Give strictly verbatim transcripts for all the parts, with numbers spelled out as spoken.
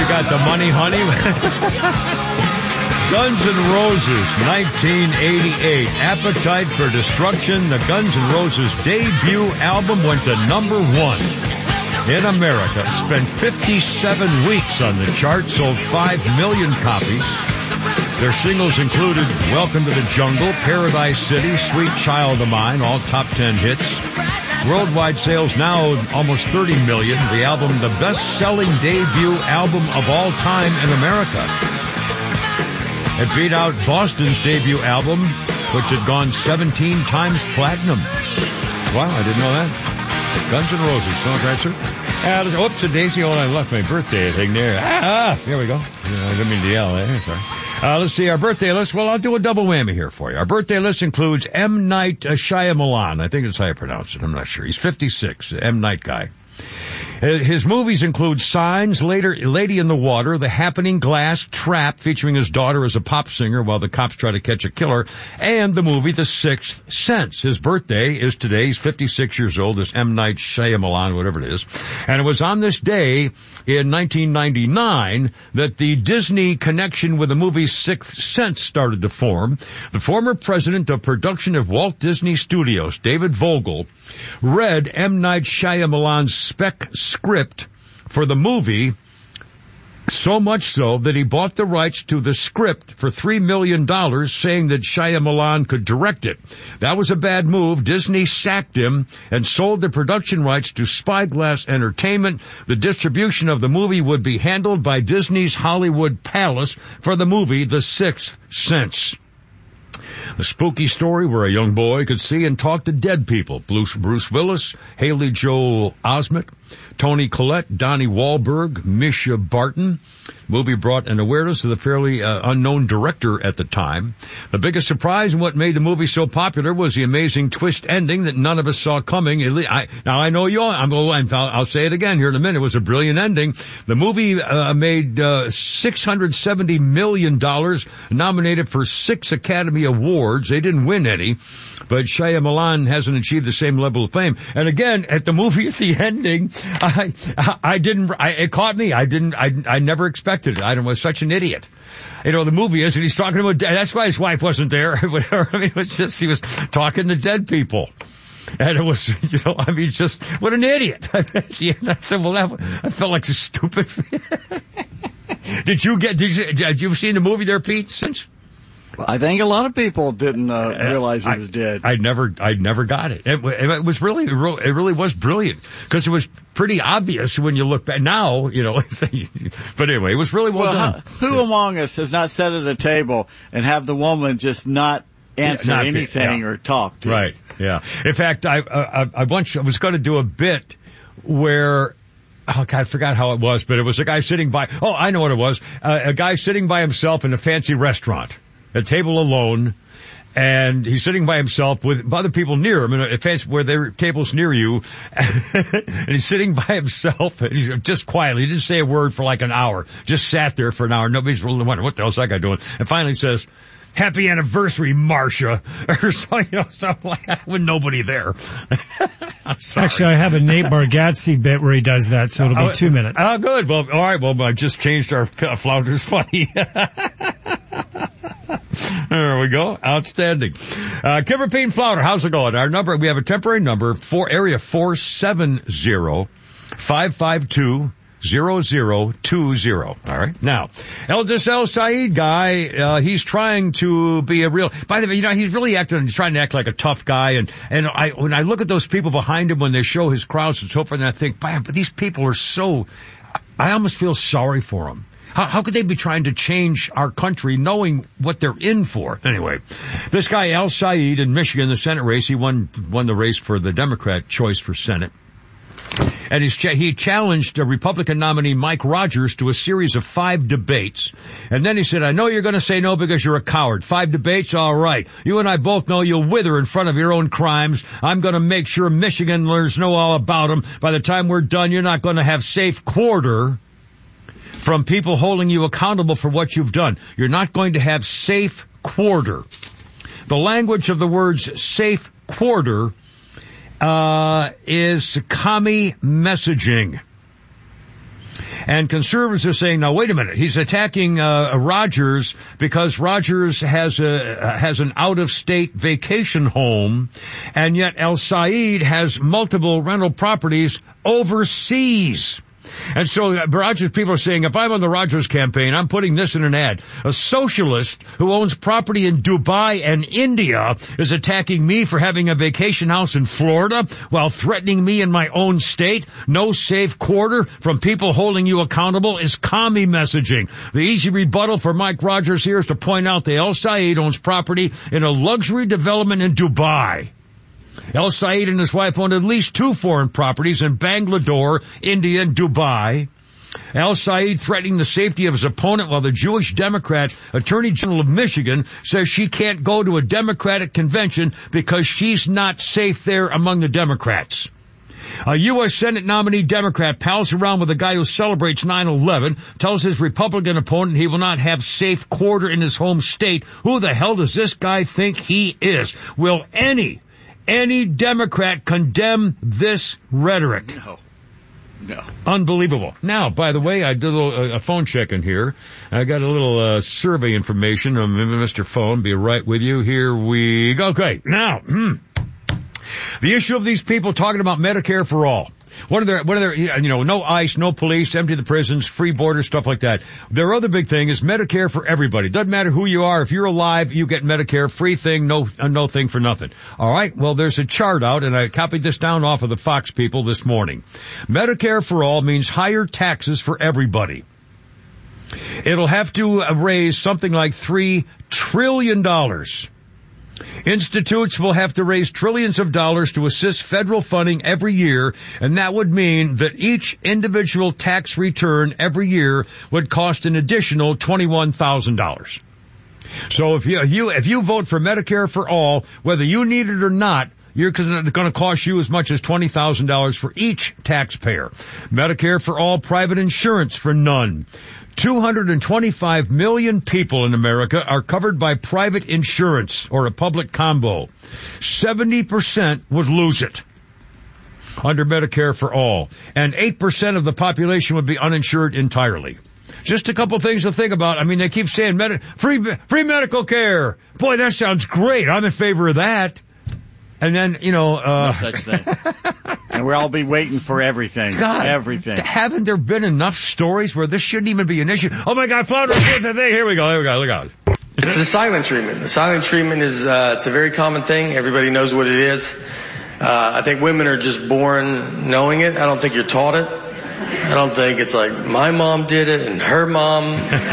got the money, honey. Guns N' Roses, nineteen eighty-eight. Appetite for Destruction. The Guns N' Roses debut album went to number one in America. Spent fifty-seven weeks on the chart. Sold five million copies. Their singles included Welcome to the Jungle, Paradise City, Sweet Child of Mine, all top ten hits. Worldwide sales now almost thirty million. The album, the best-selling debut album of all time in America. It beat out Boston's debut album, which had gone seventeen times platinum. Wow, I didn't know that. Guns N' Roses, sounds right, sir? Uh, oops, a daisy, oh, I left my birthday thing there. Ah, ah, there we go. Uh, I didn't mean to yell there, sorry. Uh, let's see, our birthday list. Well, I'll do a double whammy here for you. Our birthday list includes M. Night Shyamalan. I think that's how you pronounce it. I'm not sure. He's fifty-six, M. Night guy. His movies include Signs, later Lady in the Water, The Happening, Glass, Trap, featuring his daughter as a pop singer while the cops try to catch a killer, and the movie The Sixth Sense. His birthday is today. He's fifty-six years old, this M. Night Shyamalan, whatever it is. And it was on this day in nineteen ninety-nine that the Disney connection with the movie Sixth Sense started to form. The former president of production of Walt Disney Studios, David Vogel, read M. Night Shyamalan's spec script for the movie, so much so that he bought the rights to the script for three million dollars, saying that Shyamalan could direct it. That was a bad move. Disney sacked him and sold the production rights to Spyglass Entertainment. The distribution of the movie would be handled by Disney's Hollywood Palace for the movie The Sixth Sense. A spooky story where a young boy could see and talk to dead people. Bruce, Bruce Willis, Haley Joel Osment, Toni Collette, Donnie Wahlberg, Misha Barton. The movie brought an awareness to the fairly uh, unknown director at the time. The biggest surprise in what made the movie so popular was the amazing twist ending that none of us saw coming. I, now I know you all, I'm, I'll say it again here in a minute. It was a brilliant ending. The movie uh, made uh, six hundred seventy million dollars, nominated for six Academy Awards. They didn't win any, but Shyamalan hasn't achieved the same level of fame. And again, at the movie, at the ending, I, I didn't, I, it caught me. I didn't, I, I never expected it. I was such an idiot. You know, the movie is, and he's talking to a dead, that's why his wife wasn't there. Whatever. I mean, it was just, he was talking to dead people. And it was, you know, I mean, just, what an idiot. I said, well, that, I felt like a stupid. Did you get, did you, did you seen the movie there, Pete, since? I think a lot of people didn't uh, realize he was dead. I, I never, I never got it. It, it was really, it really was brilliant because it was pretty obvious when you look back now, you know. But anyway, it was really well, well done. Who yeah. among us has not sat at a table and have the woman just not answer yeah, not anything yeah. or talk to Right. you? Yeah. In fact, I, I, I once I was going to do a bit where. Oh, God, I forgot how it was, but it was a guy sitting by, oh, I know what it was. Uh, a guy sitting by himself in a fancy restaurant, a table alone, and he's sitting by himself with other people near him in a fancy, where there are tables near you, and he's sitting by himself, and he's just quietly, he didn't say a word for like an hour, just sat there for an hour. Nobody's really wondering, what the hell's that guy doing? And finally says, happy anniversary, Marcia, or something, you know, something like that, with nobody there. Actually, I have a Nate Bargatze bit where he does that, so it'll be two minutes. Oh, good. Well, all right. Well, I just changed our Flounders Funny. There we go. Outstanding. Uh, Kipper, Pete, and Flounder, how's it going? Our number, we have a temporary number, for area four seven zero, five five two, zero zero two zero. All right. Now, Eldis El Said guy, uh, he's trying to be a real, by the way, you know, he's really acting, he's trying to act like a tough guy. And, and I, when I look at those people behind him when they show his crowds and so forth, and I think, man, but these people are so, I almost feel sorry for them. How, how could they be trying to change our country knowing what they're in for? Anyway, this guy, El Said in Michigan, the Senate race, he won, won the race for the Democrat choice for Senate. And he's ch- he challenged a Republican nominee, Mike Rogers, to a series of five debates. And then he said, I know you're going to say no because you're a coward. Five debates? All right. You and I both know you'll wither in front of your own crimes. I'm going to make sure Michiganers know all about them. By the time we're done, you're not going to have safe quarter from people holding you accountable for what you've done. You're not going to have safe quarter. The language of the words safe quarter uh, is commie messaging. And conservatives are saying, now wait a minute, he's attacking uh, Rogers because Rogers has a has an out-of-state vacation home, and yet El Said has multiple rental properties overseas. And so uh, Rogers people are saying, if I'm on the Rogers campaign, I'm putting this in an ad. A socialist who owns property in Dubai and India is attacking me for having a vacation house in Florida while threatening me in my own state. No safe quarter from people holding you accountable is commie messaging. The easy rebuttal for Mike Rogers here is to point out that El Said owns property in a luxury development in Dubai. El Said and his wife owned at least two foreign properties in Bangalore, India, and Dubai. El Said threatening the safety of his opponent while the Jewish Democrat Attorney General of Michigan says she can't go to a Democratic convention because she's not safe there among the Democrats. A U S Senate nominee Democrat pals around with a guy who celebrates nine eleven, tells his Republican opponent he will not have safe quarter in his home state. Who the hell does this guy think he is? Will any Any Democrat condemn this rhetoric? No. No. Unbelievable. Now, by the way, I did a, little, a phone check in here. I got a little uh, survey information. Um, Mister Phone, be right with you. Here we go. Okay. Now, hmm, the issue of these people talking about Medicare for all. What are their, what are their, you know, no ICE, no police, empty the prisons, free borders, stuff like that. Their other big thing is Medicare for everybody. Doesn't matter who you are. If you're alive, you get Medicare. Free thing, no, uh, no thing for nothing. All right. Well, there's a chart out, and I copied this down off of the Fox people this morning. Medicare for all means higher taxes for everybody. It'll have to raise something like three trillion dollars. Institutes will have to raise trillions of dollars to assist federal funding every year, and that would mean that each individual tax return every year would cost an additional twenty-one thousand dollars. So if you, you, if you vote for Medicare for all, whether you need it or not, you're going to cost you as much as twenty thousand dollars for each taxpayer. Medicare for all, private insurance for none. two hundred twenty-five million people in America are covered by private insurance or a public combo. seventy percent would lose it under Medicare for all, and eight percent of the population would be uninsured entirely. Just a couple things to think about. I mean, they keep saying med- free free medical care. Boy, that sounds great. I'm in favor of that. And then, you know, uh... no such thing. And we'll all be waiting for everything. God, everything. Haven't there been enough stories where this shouldn't even be an issue? Oh my God, Flounder, here we go, here we go, look out. It's the silent treatment. The silent treatment is, uh, it's a very common thing. Everybody knows what it is. Uh, I think women are just born knowing it. I don't think you're taught it. I don't think it's like, my mom did it and her mom.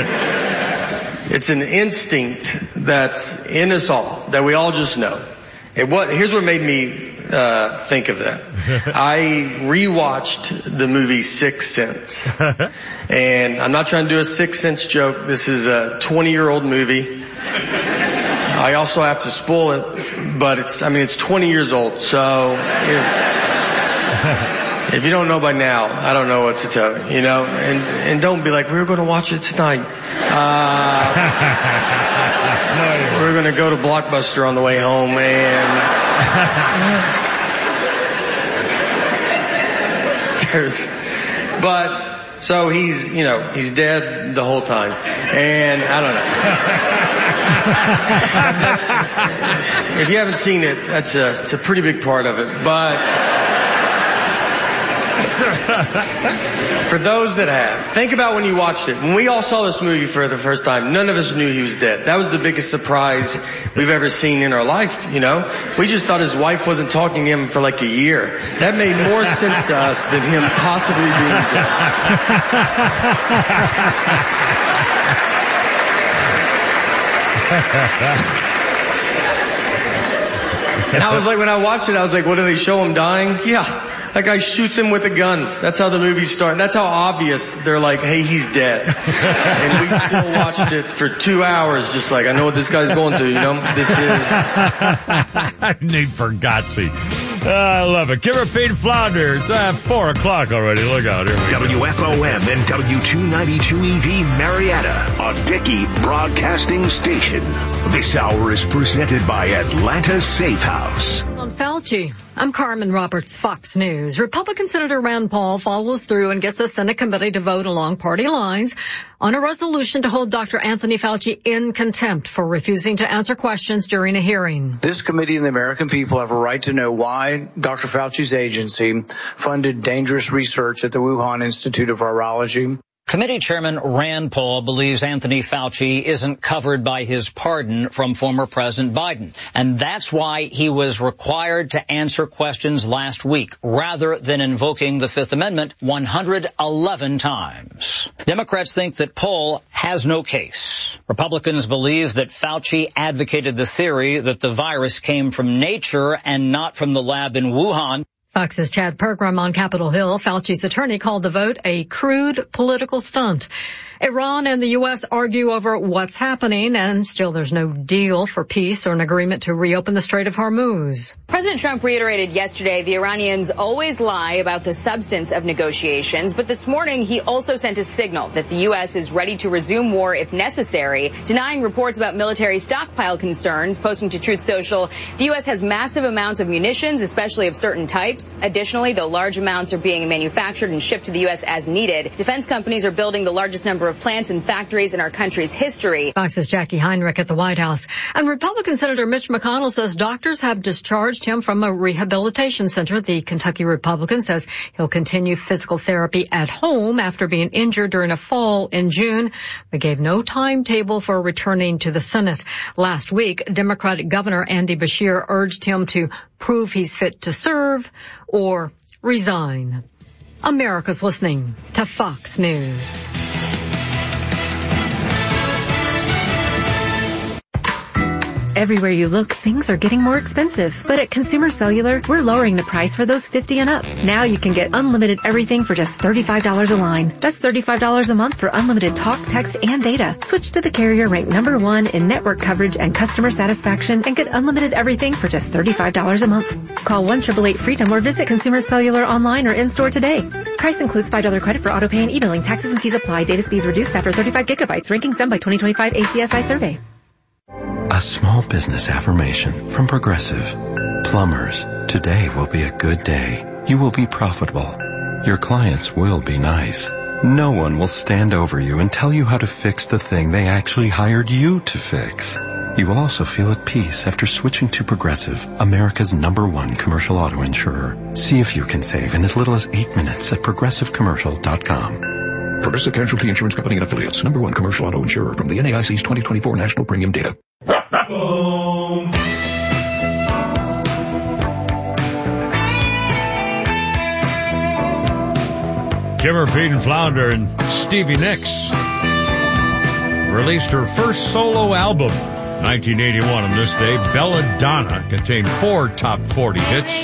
It's an instinct that's in us all, that we all just know. It what, here's what made me uh think of that. I rewatched the movie Sixth Sense. And I'm not trying to do a Sixth Sense joke. This is a twenty-year-old movie. I also have to spoil it, but it's, I mean, it's twenty years old. So if, if you don't know by now, I don't know what to tell you, you know? And, and don't be like, we were going to watch it tonight. Uh, We're going to go to Blockbuster on the way home, and there's, but, so he's, you know, he's dead the whole time, and I don't know. That's, if you haven't seen it, that's a, it's a pretty big part of it, but for those that have, think about when you watched it. When we all saw this movie for the first time, none of us knew he was dead. That was the biggest surprise we've ever seen in our life, you know? We just thought his wife wasn't talking to him for like a year. That made more sense to us than him possibly being dead. And I was like, when I watched it, I was like, what do they show him dying? Yeah. That guy shoots him with a gun. That's how the movies start. That's how obvious they're like, hey, he's dead. And we still watched it for two hours just like, I know what this guy's going through, you know? This is... Nate Bargatze. Uh, I love it. Give her Pete Flounder. It's uh, four o'clock already. Look out. Here we W F O M and W two ninety-two E V Marietta, a Dickey Broadcasting Station. This hour is presented by Atlanta Safe House. On Foul Fauci. I'm Carmen Roberts, Fox News. Republican Senator Rand Paul follows through and gets the Senate committee to vote along party lines on a resolution to hold Doctor Anthony Fauci in contempt for refusing to answer questions during a hearing. This committee and the American people have a right to know why Doctor Fauci's agency funded dangerous research at the Wuhan Institute of Virology. Committee Chairman Rand Paul believes Anthony Fauci isn't covered by his pardon from former President Biden, and that's why he was required to answer questions last week, rather than invoking the Fifth Amendment one hundred eleven times. Democrats think that Paul has no case. Republicans believe that Fauci advocated the theory that the virus came from nature and not from the lab in Wuhan. Fox's Chad Pergram on Capitol Hill. Fauci's attorney called the vote a crude political stunt. Iran and the U S argue over what's happening, and still there's no deal for peace or an agreement to reopen the Strait of Hormuz. President Trump reiterated yesterday the Iranians always lie about the substance of negotiations, but this morning he also sent a signal that the U S is ready to resume war if necessary, denying reports about military stockpile concerns, posting to Truth Social, the U S has massive amounts of munitions, especially of certain types. Additionally, though large amounts are being manufactured and shipped to the U S as needed, defense companies are building the largest number of plants and factories in our country's history. Fox's Jackie Heinrich at the White House. And Republican Senator Mitch McConnell says doctors have discharged him from a rehabilitation center. The Kentucky Republican says he'll continue physical therapy at home after being injured during a fall in June, but gave no timetable for returning to the Senate. Last week, Democratic Governor Andy Beshear urged him to prove he's fit to serve or resign. America's listening to Fox News. Everywhere you look, things are getting more expensive. But at Consumer Cellular, we're lowering the price for those fifty and up. Now you can get unlimited everything for just thirty-five dollars a line. That's thirty-five dollars a month for unlimited talk, text, and data. Switch to the carrier ranked number one in network coverage and customer satisfaction and get unlimited everything for just thirty-five dollars a month. Call one eight eight eight freedom or visit Consumer Cellular online or in-store today. Price includes five dollars credit for auto pay and e-billing. Taxes and fees apply. Data speeds reduced after thirty-five gigabytes. Rankings done by twenty twenty-five A C S I survey. A small business affirmation from Progressive. Plumbers, today will be a good day. You will be profitable. Your clients will be nice. No one will stand over you and tell you how to fix the thing they actually hired you to fix. You will also feel at peace after switching to Progressive, America's number one commercial auto insurer. See if you can save in as little as eight minutes at progressive commercial dot com. Progressive Casualty Insurance Company and Affiliates, number one commercial auto insurer from the N A I C's twenty twenty-four National Premium Data. Kimmer, Pete, and Flounder and Stevie Nicks released her first solo album, nineteen eighty-one on this day. Belladonna contained four top forty hits.